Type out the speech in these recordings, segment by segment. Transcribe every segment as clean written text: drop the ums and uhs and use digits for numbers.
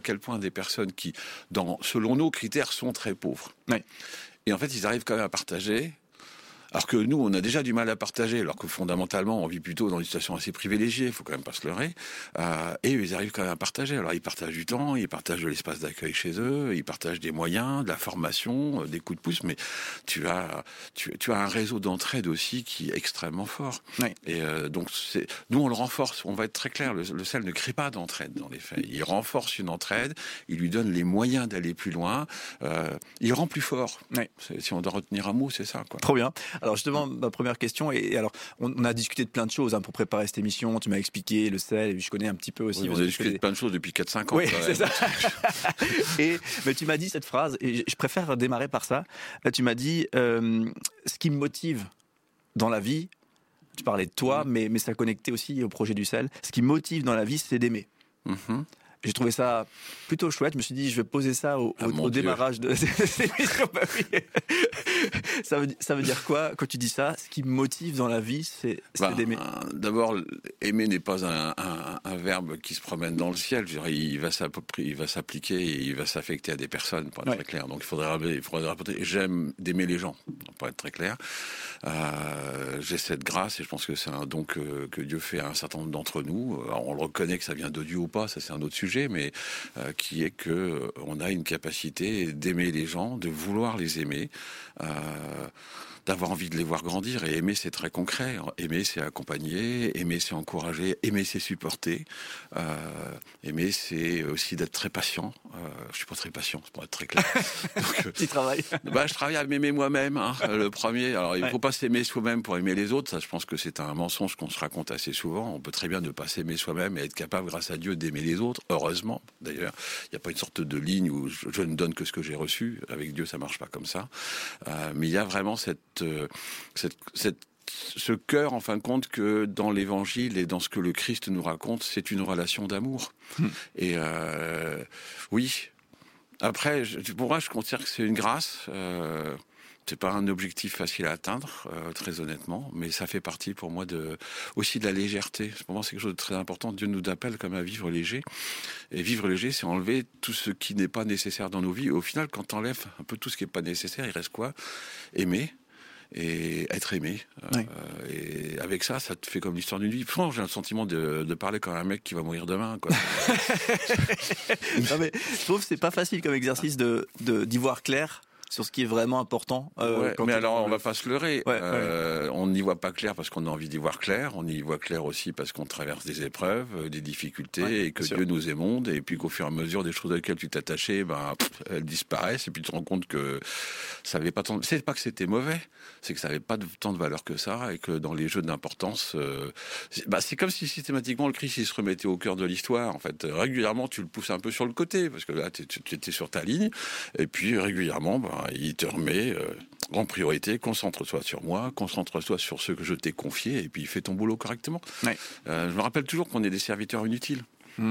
quel point des personnes qui, selon nos critères, sont très pauvres. Ouais. Et en fait, ils arrivent quand même à partager. Alors que nous, on a déjà du mal à partager, alors que fondamentalement, on vit plutôt dans une situation assez privilégiée, il faut quand même pas se leurrer. Et ils arrivent quand même à partager. Alors, ils partagent du temps, ils partagent de l'espace d'accueil chez eux, ils partagent des moyens, de la formation, des coups de pouce, mais tu as un réseau d'entraide aussi qui est extrêmement fort. Ouais. Et donc, nous, on le renforce. On va être très clair, le CEL ne crée pas d'entraide, dans les faits. Il renforce une entraide, il lui donne les moyens d'aller plus loin, il rend plus fort. Ouais. Si on doit retenir un mot, c'est ça, quoi. Trop bien. Alors justement, ma première question, et alors on a discuté de plein de choses pour préparer cette émission, tu m'as expliqué le sel, et je connais un petit peu aussi. Oui, vous avez discuté de plein de choses depuis 4-5 ans. Oui, c'est ça. Mais tu m'as dit cette phrase, et je préfère démarrer par ça. Là, tu m'as dit, ce qui me motive dans la vie, tu parlais de toi, mais ça connectait aussi au projet du sel, ce qui me motive dans la vie, c'est d'aimer. Mm-hmm. J'ai trouvé ça plutôt chouette. Je me suis dit, je vais poser ça au démarrage de cette émission. Bah oui. Ça veut dire quoi quand tu dis ça? Ce qui me motive dans la vie, c'est d'aimer. D'abord, aimer n'est pas un verbe qui se promène dans le ciel. Je dirais, il va s'appliquer et il va s'affecter à des personnes, pour être très clair. Donc, il faudrait rapporter. J'aime d'aimer les gens, pour être très clair. J'ai cette grâce et je pense que c'est un don que Dieu fait à un certain nombre d'entre nous. Alors, on le reconnaît que ça vient de Dieu ou pas, ça c'est un autre sujet, mais qui est que on a une capacité d'aimer les gens, de vouloir les aimer, d'avoir envie de les voir grandir. Et aimer, c'est très concret. Aimer, c'est accompagner. Aimer, c'est encourager. Aimer, c'est supporter. Aimer, c'est aussi d'être très patient. Je suis pas très patient, pour être très clair. Donc, tu travailles. Je travaille à m'aimer moi-même. Le premier. Alors, il faut pas s'aimer soi-même pour aimer les autres. Ça, je pense que c'est un mensonge qu'on se raconte assez souvent. On peut très bien ne pas s'aimer soi-même et être capable, grâce à Dieu, d'aimer les autres. Heureusement, d'ailleurs. Il n'y a pas une sorte de ligne où je ne donne que ce que j'ai reçu. Avec Dieu, ça marche pas comme ça. Mais il y a vraiment ce cœur, en fin de compte, que dans l'Évangile et dans ce que le Christ nous raconte, c'est une relation d'amour. Et oui. Après, pour moi, je considère que c'est une grâce. C'est pas un objectif facile à atteindre, très honnêtement, mais ça fait partie pour moi aussi de la légèreté. Pour moi, c'est quelque chose de très important. Dieu nous appelle comme à vivre léger. Et vivre léger, c'est enlever tout ce qui n'est pas nécessaire dans nos vies. Et au final, quand tu enlèves un peu tout ce qui n'est pas nécessaire, il reste quoi? Aimer. Et être aimé. Oui. Et avec ça te fait comme l'histoire d'une vie. Franchement, j'ai un sentiment de parler comme un mec qui va mourir demain, quoi. Non, mais je trouve que c'est pas facile comme exercice d'y voir clair sur ce qui est vraiment important. Mais alors, on va pas se leurrer. Ouais. On n'y voit pas clair parce qu'on a envie d'y voir clair. On y voit clair aussi parce qu'on traverse des épreuves, des difficultés, et que Dieu nous émonde. Et puis qu'au fur et à mesure, des choses auxquelles tu t'attachais, elles disparaissent. Et puis tu te rends compte que ça avait pas tant. C'est pas que c'était mauvais, c'est que ça avait pas tant de valeur que ça, et que dans les jeux d'importance, c'est comme si systématiquement le Christ il se remettait au cœur de l'histoire. En fait, régulièrement, tu le pousses un peu sur le côté parce que là, tu étais sur ta ligne, et puis régulièrement, il te remet en priorité, concentre-toi sur moi, concentre-toi sur ce que je t'ai confié, et puis fais ton boulot correctement. Ouais. Je me rappelle toujours qu'on est des serviteurs inutiles.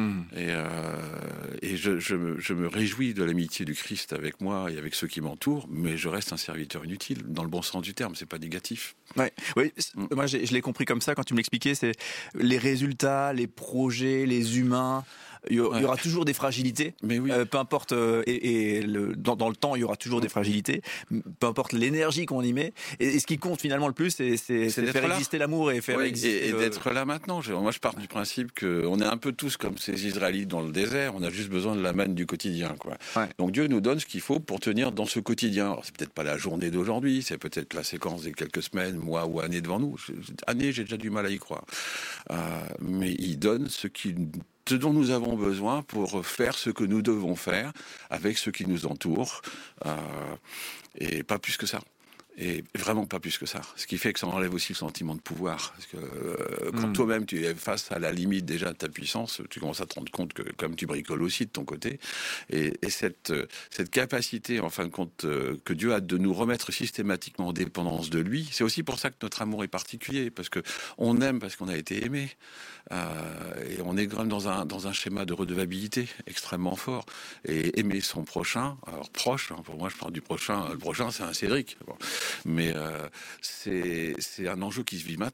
Et je me réjouis de l'amitié du Christ avec moi et avec ceux qui m'entourent, mais je reste un serviteur inutile, dans le bon sens du terme, c'est pas négatif. Ouais. Oui, moi je l'ai compris comme ça quand tu me l'expliquais, c'est les résultats, les projets, les humains. Il y aura toujours des fragilités, mais oui. Peu importe, dans le temps, il y aura toujours des fragilités, peu importe l'énergie qu'on y met. Et ce qui compte finalement le plus, c'est faire exister l'amour et faire exister... Et d'être là maintenant. Moi, je pars du principe qu'on est un peu tous comme ces Israélites dans le désert, on a juste besoin de la manne du quotidien, quoi. Ouais. Donc Dieu nous donne ce qu'il faut pour tenir dans ce quotidien. Alors, c'est peut-être pas la journée d'aujourd'hui, c'est peut-être la séquence des quelques semaines, mois ou années devant nous. Années, j'ai déjà du mal à y croire. Mais il donne ce dont nous avons besoin pour faire ce que nous devons faire avec ceux qui nous entourent, et pas plus que ça. Et vraiment pas plus que ça. Ce qui fait que ça enlève aussi le sentiment de pouvoir. Parce que quand toi-même tu es face à la limite déjà de ta puissance, tu commences à te rendre compte que comme tu bricoles aussi de ton côté. Et cette capacité, en fin de compte, que Dieu a de nous remettre systématiquement en dépendance de lui, c'est aussi pour ça que notre amour est particulier. Parce que on aime parce qu'on a été aimé. Et on est quand même dans un schéma de redevabilité extrêmement fort. Et aimer son prochain, alors proche, pour moi je parle du prochain, le prochain c'est un Cédric. Bon. Mais c'est un enjeu qui se vit maintenant.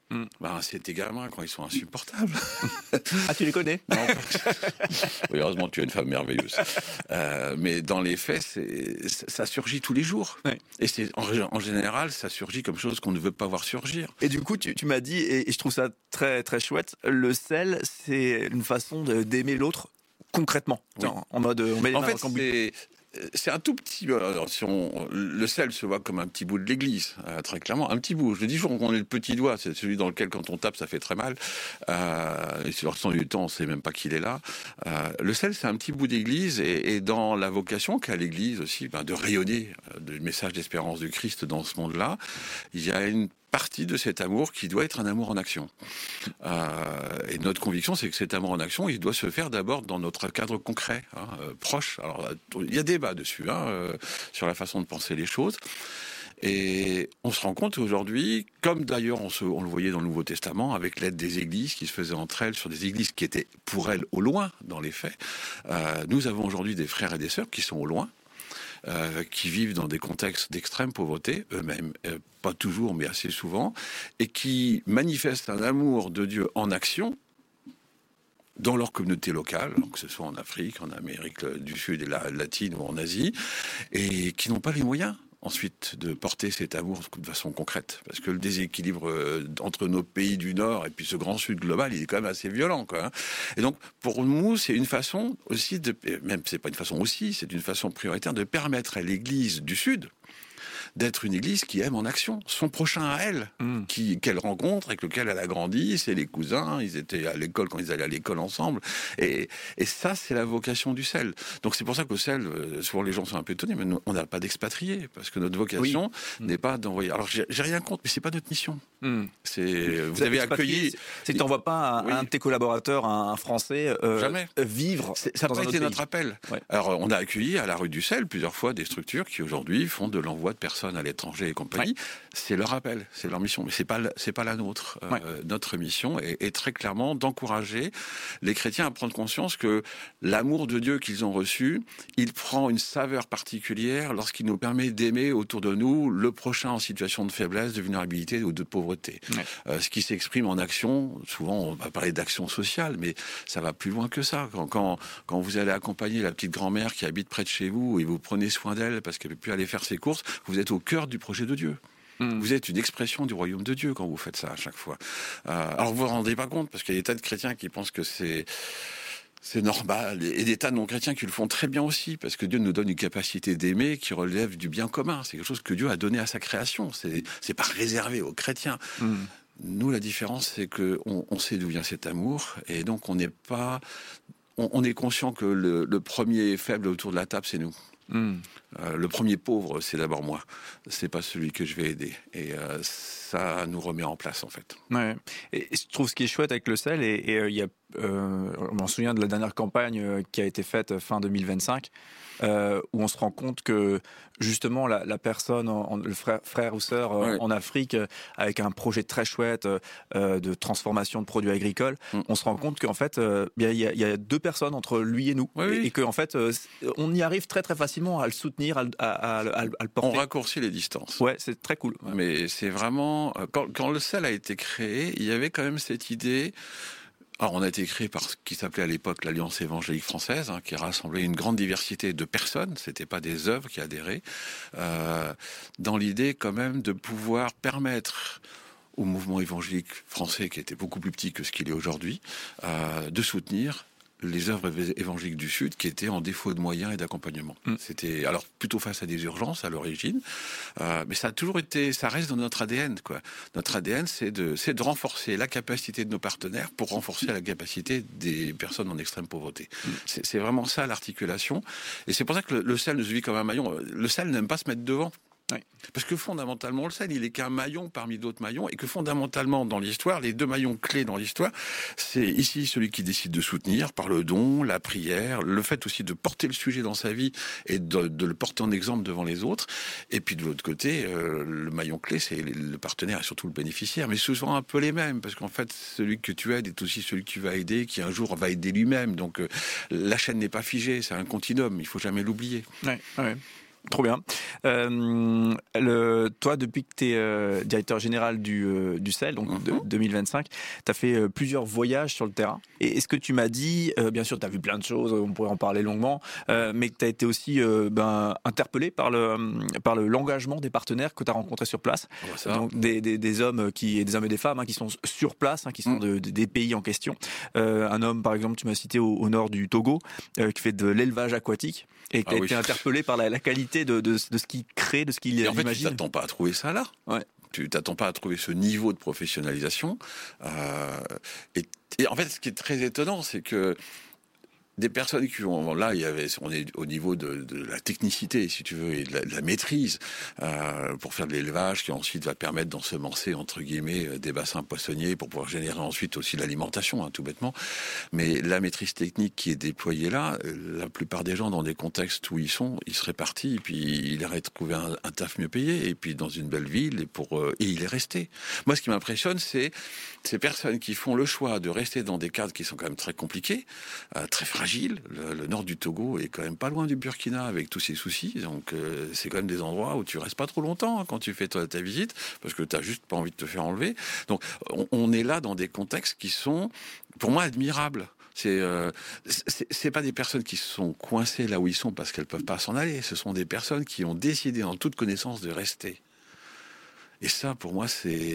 C'est tes gamins quand ils sont insupportables. Ah, tu les connais? Non, oui, heureusement, tu es une femme merveilleuse. Mais dans les faits, ça surgit tous les jours. Ouais. Et en général, ça surgit comme chose qu'on ne veut pas voir surgir. Et du coup, tu m'as dit, et je trouve ça très, très chouette, le sel, c'est une façon d'aimer l'autre concrètement. Oui. En mode, on met les En mains fait, dans le cambouis. c'est un tout petit. Alors, le sel se voit comme un petit bout de l'église, très clairement, un petit bout. Je dis toujours qu'on est le petit doigt, c'est celui dans lequel quand on tape, ça fait très mal. Et sur le restant du temps, on sait même pas qu'il est là. Le sel, c'est un petit bout d'église, et dans la vocation qu'a l'église aussi, de rayonner le message d'espérance du Christ dans ce monde-là, il y a une partie de cet amour qui doit être un amour en action. Et notre conviction, c'est que cet amour en action, il doit se faire d'abord dans notre cadre concret, proche. Alors, il y a débat dessus, sur la façon de penser les choses. Et on se rend compte aujourd'hui, comme d'ailleurs on le voyait dans le Nouveau Testament, avec l'aide des églises qui se faisaient entre elles sur des églises qui étaient pour elles au loin dans les faits, nous avons aujourd'hui des frères et des sœurs qui sont au loin, qui vivent dans des contextes d'extrême pauvreté, eux-mêmes, pas toujours, mais assez souvent, et qui manifestent un amour de Dieu en action dans leur communauté locale, que ce soit en Afrique, en Amérique du Sud et latine ou en Asie, et qui n'ont pas les moyens ensuite de porter cet amour de façon concrète. Parce que le déséquilibre entre nos pays du Nord et puis ce grand Sud global, il est quand même assez violent, quoi. Et donc, pour nous, c'est une façon aussi même c'est pas une façon aussi, c'est une façon prioritaire de permettre à l'Église du Sud d'être une église qui aime en action son prochain à elle, qu'elle rencontre, avec lequel elle a grandi, c'est les cousins, ils étaient à l'école quand ils allaient à l'école ensemble, et ça, c'est la vocation du sel. Donc c'est pour ça qu'au sel, souvent les gens sont un peu étonnés, mais nous, on n'a pas d'expatriés, parce que notre vocation n'est pas d'envoyer... Alors j'ai rien contre, mais c'est pas notre mission. Vous avez accueilli... C'est que tu n'envoies pas un de tes collaborateurs, un Français, jamais vivre ça n'a pas été notre pays. appel. Ouais. Alors on a accueilli à la rue du Sel plusieurs fois des structures qui aujourd'hui font de l'envoi de personnes à l'étranger et compagnie. C'est leur appel, c'est leur mission, mais c'est pas la nôtre. Notre mission est très clairement d'encourager les chrétiens à prendre conscience que l'amour de Dieu qu'ils ont reçu, il prend une saveur particulière lorsqu'il nous permet d'aimer autour de nous le prochain en situation de faiblesse, de vulnérabilité ou de pauvreté. Ce qui s'exprime en action, souvent on va parler d'action sociale, mais ça va plus loin que ça. Quand vous allez accompagner la petite grand-mère qui habite près de chez vous et vous prenez soin d'elle parce qu'elle ne peut plus aller faire ses courses, vous êtes au cœur du projet de Dieu. Vous êtes une expression du royaume de Dieu quand vous faites ça à chaque fois. Alors vous vous rendez pas compte, parce qu'il y a des tas de chrétiens qui pensent que c'est normal, et des tas de non-chrétiens qui le font très bien aussi, parce que Dieu nous donne une capacité d'aimer qui relève du bien commun. C'est quelque chose que Dieu a donné à sa création. C'est pas réservé aux chrétiens. Nous, la différence, c'est que on sait d'où vient cet amour, et donc on n'est pas... On est conscient que le premier faible autour de la table, c'est nous. Le premier pauvre, c'est d'abord moi. C'est pas celui que je vais aider. Et ça nous remet en place, en fait. Ouais. Et je trouve ce qui est chouette avec le sel, et il y a, on m'en souvient de la dernière campagne qui a été faite fin 2025, où on se rend compte que justement la personne, le frère ou sœur en Afrique, avec un projet très chouette de transformation de produits agricoles, on se rend compte qu'en fait, il y a deux personnes entre lui et nous, et qu'en fait, on y arrive très très facilement à le soutenir, à le porter. On raccourcit les distances. Ouais, c'est très cool. Ouais. Mais c'est vraiment... Quand le sel a été créé, il y avait quand même cette idée... Alors, on a été créé par ce qui s'appelait à l'époque l'Alliance évangélique française, qui rassemblait une grande diversité de personnes. C'était pas des œuvres qui adhéraient, dans l'idée quand même de pouvoir permettre au mouvement évangélique français, qui était beaucoup plus petit que ce qu'il est aujourd'hui, de soutenir les œuvres évangéliques du Sud qui étaient en défaut de moyens et d'accompagnement. C'était alors plutôt face à des urgences à l'origine, mais ça a toujours été, ça reste dans notre ADN, quoi. Notre ADN, c'est de renforcer la capacité de nos partenaires pour renforcer la capacité des personnes en extrême pauvreté. C'est vraiment ça l'articulation, et c'est pour ça que le sel nous vit comme un maillon. Le sel n'aime pas se mettre devant. Parce que fondamentalement, le sel, il est qu'un maillon parmi d'autres maillons, et que fondamentalement, dans l'histoire, les deux maillons clés dans l'histoire, c'est ici celui qui décide de soutenir par le don, la prière, le fait aussi de porter le sujet dans sa vie et de le porter en exemple devant les autres. Et puis de l'autre côté, le maillon clé, c'est le partenaire et surtout le bénéficiaire, mais souvent un peu les mêmes, parce qu'en fait, celui que tu aides est aussi celui que tu vas aider, qui un jour va aider lui-même. Donc la chaîne n'est pas figée, c'est un continuum, il faut jamais l'oublier. Trop bien. Toi, depuis que tu es directeur général du CEL, donc de 2025, tu as fait plusieurs voyages sur le terrain. Et est-ce que tu m'as dit, bien sûr, tu as vu plein de choses, on pourrait en parler longuement, mais que tu as été aussi interpellé par l'engagement des partenaires que tu as rencontrés sur place. Donc des hommes et des femmes qui sont sur place, qui sont des pays en question. Un homme, par exemple, tu m'as cité au nord du Togo, qui fait de l'élevage aquatique et qui a été interpellé par la qualité de ce qu'il crée, de ce qu'il imagine. En fait, tu t'attends pas à trouver ça là. Ouais. Tu t'attends pas à trouver ce niveau de professionnalisation. Et en fait, ce qui est très étonnant, c'est que des personnes qui ont... Là, on est au niveau de la technicité, si tu veux, et de la maîtrise, pour faire de l'élevage qui ensuite va permettre d'ensemencer, entre guillemets, des bassins poissonniers pour pouvoir générer ensuite aussi l'alimentation, tout bêtement. Mais la maîtrise technique qui est déployée là, la plupart des gens, dans des contextes où ils seraient partis, et puis il aurait trouvé un taf mieux payé, et puis dans une belle ville, et il est resté. Moi, ce qui m'impressionne, c'est ces personnes qui font le choix de rester dans des cadres qui sont quand même très compliqués, très fragiles. Le nord du Togo est quand même pas loin du Burkina avec tous ses soucis, donc c'est quand même des endroits où tu restes pas trop longtemps quand tu fais ta visite, parce que t'as juste pas envie de te faire enlever. Donc on est là dans des contextes qui sont, pour moi, admirables. C'est pas des personnes qui sont coincées là où ils sont parce qu'elles peuvent pas s'en aller. Ce sont des personnes qui ont décidé en toute connaissance de rester. Et ça, pour moi,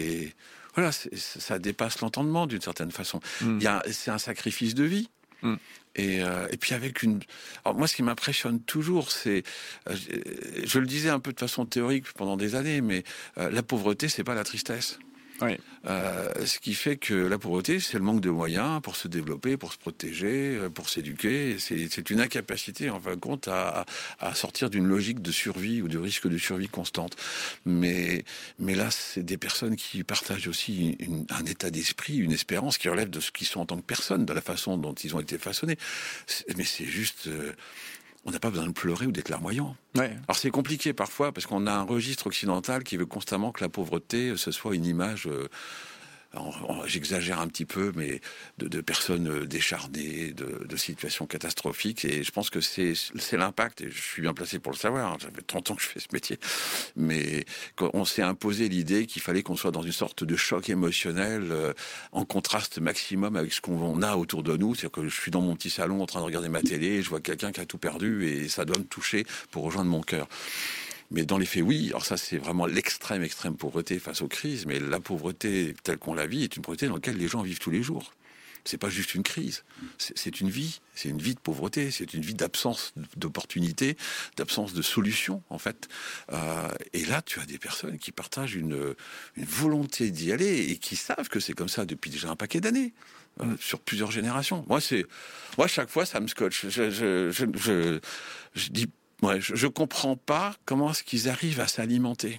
ça dépasse l'entendement d'une certaine façon. C'est un sacrifice de vie. Et puis alors moi, ce qui m'impressionne toujours, c'est, je le disais un peu de façon théorique pendant des années, mais la pauvreté, c'est pas la tristesse. Oui. Ce qui fait que la pauvreté, c'est le manque de moyens pour se développer, pour se protéger, pour s'éduquer. C'est une incapacité, en fin de compte, à sortir d'une logique de survie ou de risque de survie constante. Mais là, c'est des personnes qui partagent aussi un état d'esprit, une espérance qui relève de ce qu'ils sont en tant que personnes, de la façon dont ils ont été façonnés. Mais c'est juste... on n'a pas besoin de pleurer ou d'être larmoyant. Ouais. Alors c'est compliqué parfois parce qu'on a un registre occidental qui veut constamment que la pauvreté ce soit une image, j'exagère un petit peu, mais de personnes décharnées, de situations catastrophiques. Et je pense que c'est l'impact, et je suis bien placé pour le savoir, ça fait 30 ans que je fais ce métier, mais on s'est imposé l'idée qu'il fallait qu'on soit dans une sorte de choc émotionnel en contraste maximum avec ce qu'on a autour de nous. C'est-à-dire que je suis dans mon petit salon en train de regarder ma télé, et je vois quelqu'un qui a tout perdu et ça doit me toucher pour rejoindre mon cœur. Mais dans les faits, oui. Alors ça, c'est vraiment l'extrême pauvreté face aux crises. Mais la pauvreté telle qu'on la vit est une pauvreté dans laquelle les gens vivent tous les jours. C'est pas juste une crise. C'est une vie. C'est une vie de pauvreté. C'est une vie d'absence d'opportunités, d'absence de solutions, en fait. Et là, tu as des personnes qui partagent une volonté d'y aller et qui savent que c'est comme ça depuis déjà un paquet d'années. Sur plusieurs générations. Moi, chaque fois, ça me scotche. Je dis... Ouais, je comprends pas comment est-ce qu'ils arrivent à s'alimenter.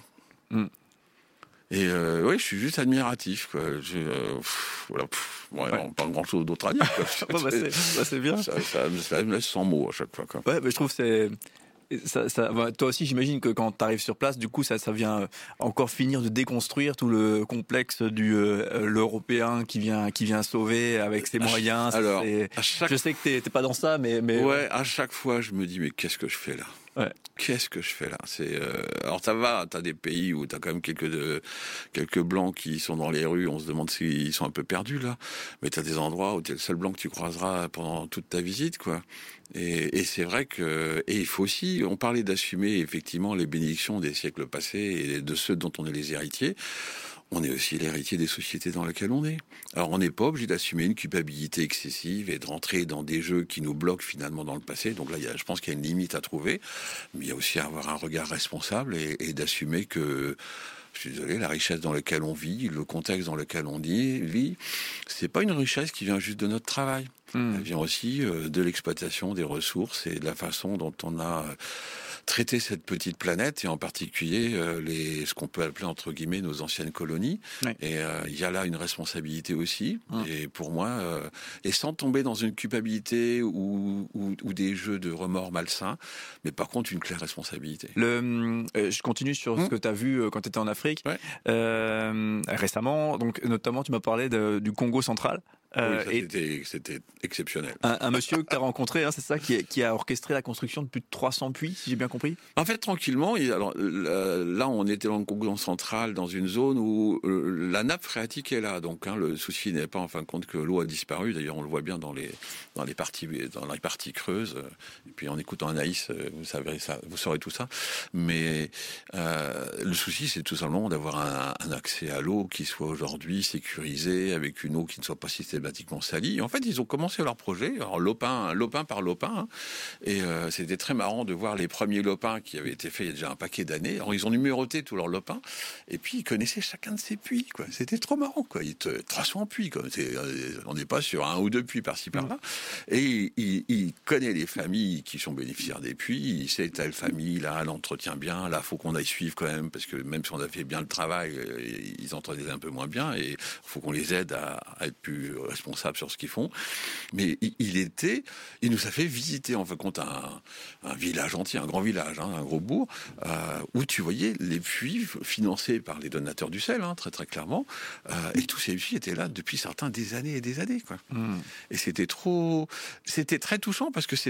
Et oui, je suis juste admiratif, quoi. Voilà, on pas grand-chose d'autre à dire, quoi. C'est bien. Ça me laisse sans mots à chaque fois, quoi. Ouais, mais je trouve que toi aussi, j'imagine que quand tu arrives sur place, du coup, ça vient encore finir de déconstruire tout le complexe l'Européen qui vient sauver avec ses moyens. Alors, je sais que t'es pas dans ça, mais ouais, à chaque fois, je me dis mais qu'est-ce que je fais là? Ouais. Qu'est-ce que je fais là? Alors ça va, t'as des pays où t'as quand même quelques blancs qui sont dans les rues, on se demande s'ils sont un peu perdus là, mais t'as des endroits où t'es le seul blanc que tu croiseras pendant toute ta visite, quoi. Et c'est vrai et il faut aussi, on parlait d'assumer effectivement les bénédictions des siècles passés et de ceux dont on est les héritiers. On est aussi l'héritier des sociétés dans lesquelles on est. Alors on n'est pas obligé d'assumer une culpabilité excessive et de rentrer dans des jeux qui nous bloquent finalement dans le passé. Donc là, je pense qu'il y a une limite à trouver, mais il y a aussi à avoir un regard responsable et d'assumer que, je suis désolé, la richesse dans laquelle on vit, le contexte dans lequel on vit, c'est pas une richesse qui vient juste de notre travail. Elle vient aussi de l'exploitation des ressources et de la façon dont on a traité cette petite planète et en particulier ce qu'on peut appeler entre guillemets nos anciennes colonies. Ouais. Et il y a là une responsabilité aussi. Et pour moi, et sans tomber dans une culpabilité ou des jeux de remords malsains, mais par contre une claire responsabilité. Je continue sur ce que tu as vu quand tu étais en Afrique récemment. Donc notamment, tu m'as parlé du Congo central. C'était exceptionnel. Un monsieur que tu as rencontré, hein, c'est ça, qui a orchestré la construction de plus de 300 puits, si j'ai bien compris. En fait, tranquillement, là, on était dans le Congo central, dans une zone où la nappe phréatique est là. Donc, le souci n'est pas, en fin de compte, que l'eau a disparu. D'ailleurs, on le voit bien dans les parties creuses. Et puis, en écoutant Anaïs, vous saurez tout ça. Mais le souci, c'est tout simplement d'avoir un accès à l'eau qui soit aujourd'hui sécurisé, avec une eau qui ne soit pas systématiquement salie. Et en fait, ils ont commencé leur projet, alors lopin par lopin, hein, et c'était très marrant de voir les premiers lopins qui avaient été faits il y a déjà un paquet d'années. Alors, ils ont numéroté tous leurs lopins, et puis ils connaissaient chacun de ces puits, quoi. C'était trop marrant, quoi. 300 puits, quoi. On n'est pas sur 1 ou 2 puits par-ci par-là. Et il connaît les familles qui sont bénéficiaires des puits. Il sait telle famille, là, elle entretient bien. Là, faut qu'on aille suivre quand même, parce que même si on a fait bien le travail, ils entretiennent un peu moins bien, et il faut qu'on les aide à être plus responsables sur ce qu'ils font. Mais il nous a fait visiter, en fin de compte, un village entier, un grand village, hein, un gros bourg, où tu voyais les puits financés par les donateurs du sel, hein, très très clairement, et tous ces puits étaient là depuis certains des années et des années, quoi. Et c'était très touchant, parce que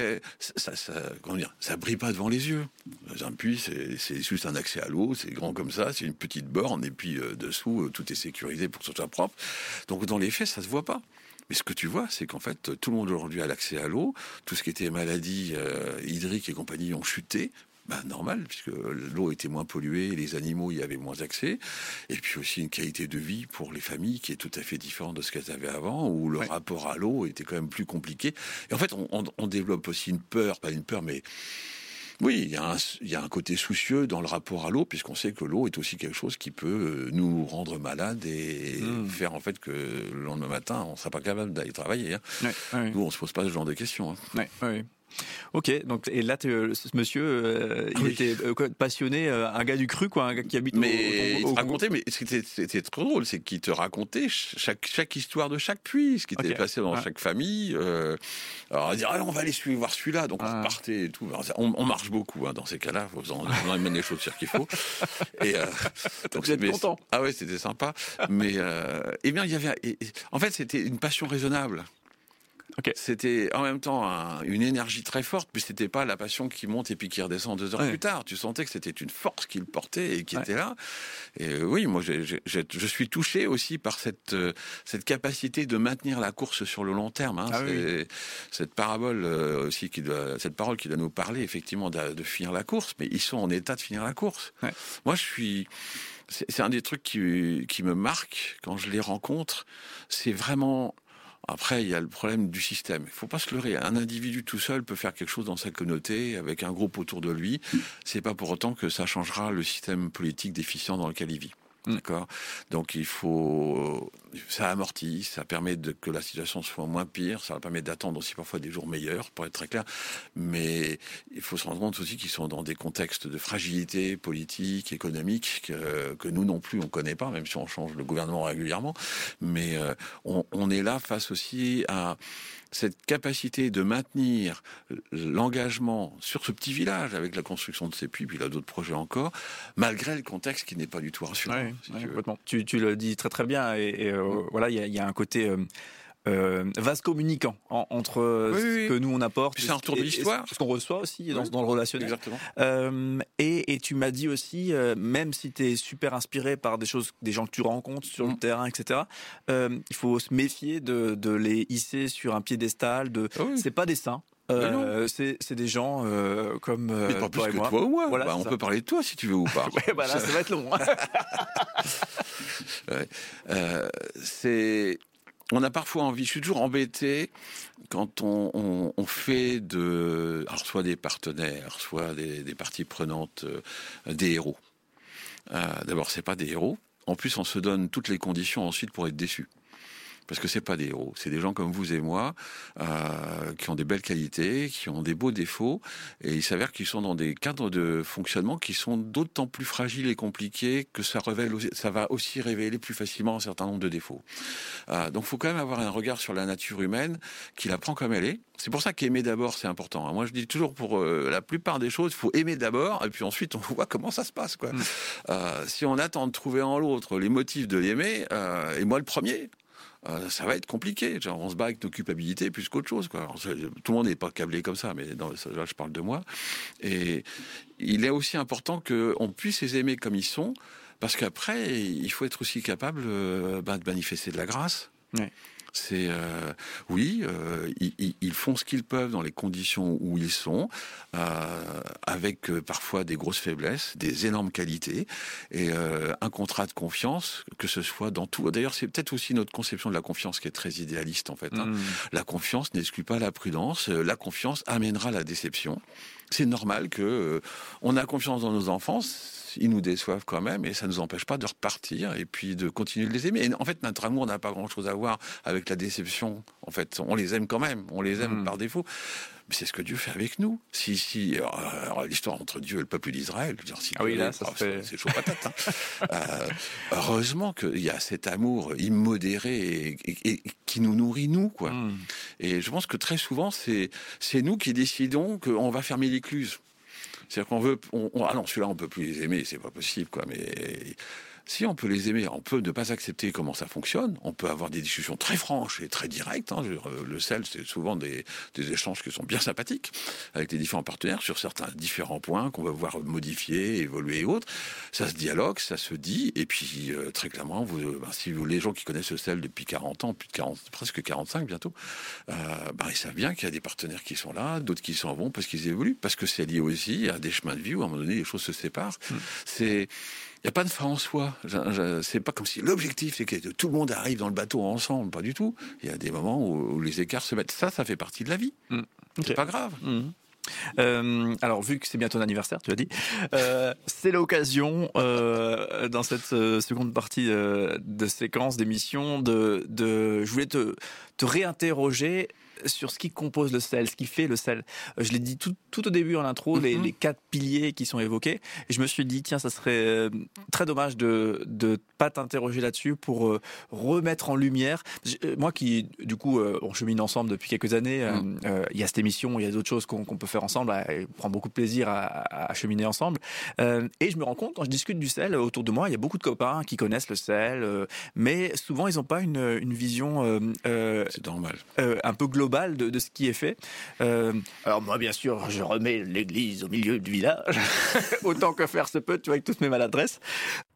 ça brille pas devant les yeux. Un puits, c'est juste un accès à l'eau, c'est grand comme ça, c'est une petite borne, et puis dessous, tout est sécurisé pour que ce soit propre. Donc dans les faits, ça se voit pas. Mais ce que tu vois, c'est qu'en fait, tout le monde aujourd'hui a l'accès à l'eau. Tout ce qui était maladies hydriques et compagnie ont chuté. Normal, puisque l'eau était moins polluée, les animaux y avaient moins accès. Et puis aussi une qualité de vie pour les familles qui est tout à fait différente de ce qu'elles avaient avant, où le rapport à l'eau était quand même plus compliqué. Et en fait, on développe aussi une peur, pas une peur, mais... Oui, il y a un côté soucieux dans le rapport à l'eau, puisqu'on sait que l'eau est aussi quelque chose qui peut nous rendre malades et faire en fait que le lendemain matin, on ne sera pas capable d'aller travailler. Hein. Nous, on ne se pose pas ce genre de questions. Hein. Ouais. Ok, donc et là, ce monsieur, il était passionné, un gars du cru, quoi, un gars qui habite il te racontait, mais c'était trop drôle, c'est qu'il te racontait chaque histoire de chaque puits, ce qui était passé dans chaque famille. Alors, on dit, on va aller voir celui-là, donc on repartait et tout. Alors, on marche beaucoup, hein, dans ces cas-là, on emmène les chaussures qu'il faut. Et donc vous êtes content. Ah ouais, c'était sympa. Mais eh bien, en fait, c'était une passion raisonnable. Okay. C'était en même temps une énergie très forte, puis c'était pas la passion qui monte et puis qui redescend 2 heures plus tard. Tu sentais que c'était une force qu'il portait et qui était là. Et oui, moi, je suis touché aussi par cette capacité de maintenir la course sur le long terme. Hein. Cette parabole aussi cette parole qui doit nous parler effectivement de finir la course, mais ils sont en état de finir la course. Ouais. Moi, c'est un des trucs qui me marque quand je les rencontre. C'est vraiment. Après, il y a le problème du système. Il ne faut pas se leurrer. Un individu tout seul peut faire quelque chose dans sa communauté, avec un groupe autour de lui. C'est pas pour autant que ça changera le système politique déficient dans lequel il vit. D'accord. Donc ça amortit, ça permet que la situation soit moins pire, ça permet d'attendre aussi parfois des jours meilleurs, pour être très clair. Mais il faut se rendre compte aussi qu'ils sont dans des contextes de fragilité politique, économique, que nous non plus on connaît pas, même si on change le gouvernement régulièrement. Mais on est là face aussi à cette capacité de maintenir l'engagement sur ce petit village avec la construction de ces puits, puis il y a d'autres projets encore, malgré le contexte qui n'est pas du tout rassurant. Tu le dis très très bien, et voilà, il y a un côté vase communicant entre ce que nous on apporte, c'est un retour de l'histoire, ce qu'on reçoit aussi dans le relationnel. Exactement. Et tu m'as dit aussi, même si tu es super inspiré par des gens que tu rencontres sur le terrain, etc., il faut se méfier de les hisser sur un piédestal. C'est pas des saints. C'est des gens comme pas plus que toi ou moi. Voilà, on peut parler de toi si tu veux ou pas. Là, ça va être long. On a parfois envie, je suis toujours embêté quand on fait alors soit des partenaires, soit des parties prenantes, des héros. D'abord, c'est pas des héros. En plus, on se donne toutes les conditions ensuite pour être déçus. Parce que c'est pas des héros, c'est des gens comme vous et moi qui ont des belles qualités, qui ont des beaux défauts, et il s'avère qu'ils sont dans des cadres de fonctionnement qui sont d'autant plus fragiles et compliqués que ça va aussi révéler plus facilement un certain nombre de défauts. Donc, faut quand même avoir un regard sur la nature humaine qui la prend comme elle est. C'est pour ça qu'aimer d'abord, c'est important. Moi, je dis toujours, pour la plupart des choses, il faut aimer d'abord, et puis ensuite, on voit comment ça se passe, quoi. Si on attend de trouver en l'autre les motifs de l'aimer, et moi le premier. ça va être compliqué. Genre, on se bat avec nos culpabilités plus qu'autre chose, quoi. Alors, tout le monde n'est pas câblé comme ça, mais là, je parle de moi. Et il est aussi important qu'on puisse les aimer comme ils sont, parce qu'après, il faut être aussi capable de manifester de la grâce. Ouais. C'est ils font ce qu'ils peuvent dans les conditions où ils sont, avec parfois des grosses faiblesses, des énormes qualités, et un contrat de confiance, que ce soit dans tout. D'ailleurs, c'est peut-être aussi notre conception de la confiance qui est très idéaliste en fait. La confiance n'exclut pas la prudence. La confiance amènera la déception. C'est normal que on a confiance dans nos enfants. Ils nous déçoivent quand même, et ça ne nous empêche pas de repartir et puis de continuer de les aimer. Et en fait, notre amour n'a pas grand-chose à voir avec la déception. En fait, on les aime quand même, on les aime par défaut. Mais c'est ce que Dieu fait avec nous. Alors, l'histoire entre Dieu et le peuple d'Israël, je veux dire, c'est chaud patate. Heureusement qu'il y a cet amour immodéré et qui nous nourrit, nous, quoi. Et je pense que très souvent, c'est nous qui décidons qu'on va fermer l'écluse. C'est-à-dire qu'on veut, non, celui-là on peut plus les aimer, c'est pas possible, quoi. Mais si on peut les aimer, on peut ne pas accepter comment ça fonctionne. On peut avoir des discussions très franches et très directes. Le sel, c'est souvent des échanges qui sont bien sympathiques avec les différents partenaires sur certains différents points qu'on va voir modifier, évoluer et autres. Ça se dialogue, ça se dit. Et puis très clairement, les gens qui connaissent le sel depuis 40 ans, presque 45 bientôt, ils savent bien qu'il y a des partenaires qui sont là, d'autres qui s'en vont parce qu'ils évoluent, parce que c'est lié aussi à des chemins de vie où à un moment donné les choses se séparent. Il n'y a pas de fin en soi. C'est pas comme si l'objectif c'est que tout le monde arrive dans le bateau ensemble. Pas du tout. Il y a des moments où les écarts se mettent. Ça fait partie de la vie. C'est pas grave. Alors, vu que c'est bien ton anniversaire, tu l'as dit, c'est l'occasion, dans cette seconde partie de séquence d'émission, je voulais te réinterroger sur ce qui compose le sel, ce qui fait le sel. Je l'ai dit tout au début en intro, les 4 piliers qui sont évoqués. Et je me suis dit, tiens, ça serait très dommage de pas t'interroger là-dessus pour remettre en lumière. Moi qui, du coup, on chemine ensemble depuis quelques années, il y a cette émission, il y a d'autres choses qu'on peut faire ensemble, et on prend beaucoup de plaisir à cheminer ensemble. Et je me rends compte, quand je discute du sel autour de moi, il y a beaucoup de copains qui connaissent le sel, mais souvent ils n'ont pas une vision c'est normal. un peu globale de ce qui est fait. Alors moi, bien sûr, je remets l'église au milieu du village, autant que faire se peut, tu vois, avec toutes mes maladresses.